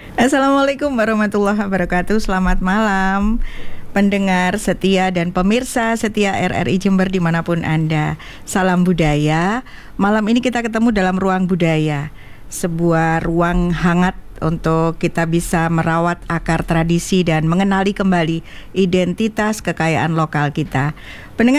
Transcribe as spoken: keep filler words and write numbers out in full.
Assalamualaikum warahmatullahi wabarakatuh. Selamat malam pendengar setia dan pemirsa setia R R I Jember dimanapun Anda. Salam budaya. Malam ini kita ketemu dalam ruang budaya, sebuah ruang hangat untuk kita bisa merawat akar tradisi dan mengenali kembali identitas kekayaan lokal kita. Pendengar